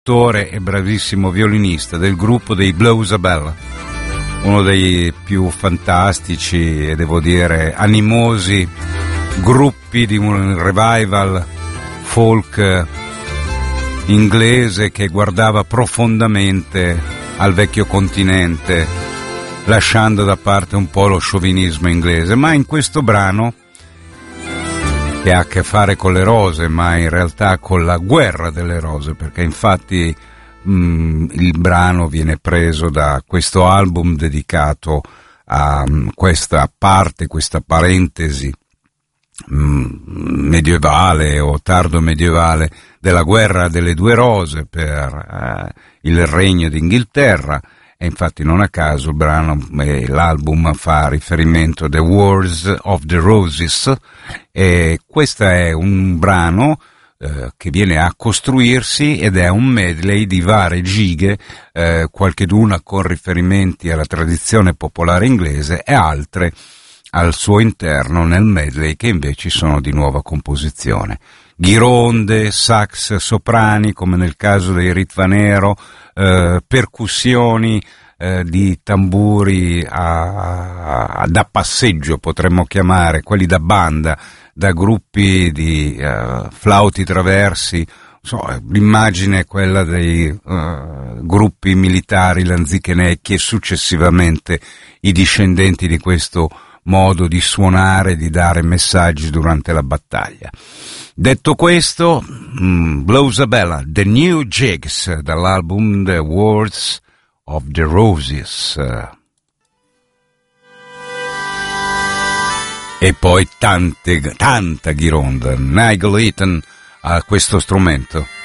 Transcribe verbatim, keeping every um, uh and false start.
produttore e bravissimo violinista del gruppo dei Blues-a-Bella, uno dei più fantastici e devo dire animosi gruppi di un revival folk inglese che guardava profondamente al vecchio continente, lasciando da parte un po' lo sciovinismo inglese. Ma in questo brano, che ha a che fare con le rose, ma in realtà con la guerra delle rose, perché infatti mh, il brano viene preso da questo album dedicato a mh, questa parte, questa parentesi mh, medievale o tardo medievale della guerra delle due rose per eh, il regno d'Inghilterra. E infatti non a caso il brano, eh, l'album fa riferimento a The Wars of the Roses, e questo è un brano eh, che viene a costruirsi ed è un medley di varie gighe, eh, qualcheduna con riferimenti alla tradizione popolare inglese e altre al suo interno nel medley che invece sono di nuova composizione. Ghironde, sax soprani come nel caso dei Ritvanero, eh, percussioni eh, di tamburi a, a, da passeggio potremmo chiamare, quelli da banda, da gruppi di uh, flauti traversi. So, l'immagine è quella dei uh, gruppi militari lanzichenecchi e successivamente i discendenti di questo modo di suonare, di dare messaggi durante la battaglia. Detto questo, mm, Blues-a-Bella, The New Jigs, dall'album The Wars of the Roses. E poi tante, tanta ghironda. Nigel Eaton a questo strumento.